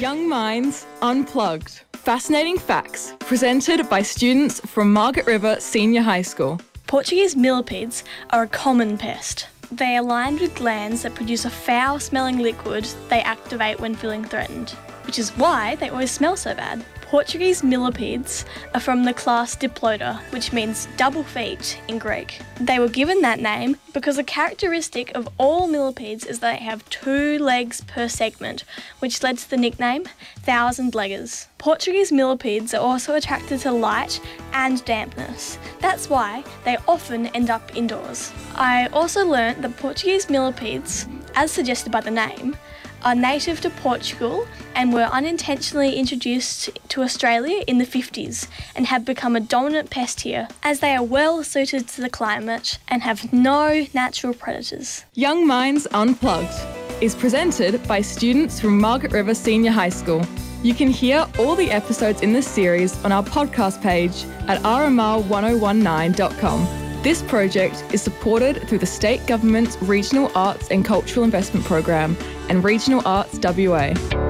Young Minds Unplugged. Fascinating facts presented by students from Margaret River Senior High School. Portuguese millipedes are a common pest. They are lined with glands that produce a foul-smelling liquid they activate when feeling threatened, which is why they always smell so bad. Portuguese millipedes are from the class Diploda, which means double feet in Greek. They were given that name because a characteristic of all millipedes is that they have 2 legs per segment, which led to the nickname thousand-leggers. Portuguese millipedes are also attracted to light and dampness. That's why they often end up indoors. I also learnt that Portuguese millipedes, as suggested by the name, are native to Portugal and were unintentionally introduced to Australia in the 50s and have become a dominant pest here as they are well suited to the climate and have no natural predators. Young Minds Unplugged is presented by students from Margaret River Senior High School. You can hear all the episodes in this series on our podcast page at rmr1019.com. This project is supported through the State Government's Regional Arts and Cultural Investment Program and Regional Arts WA.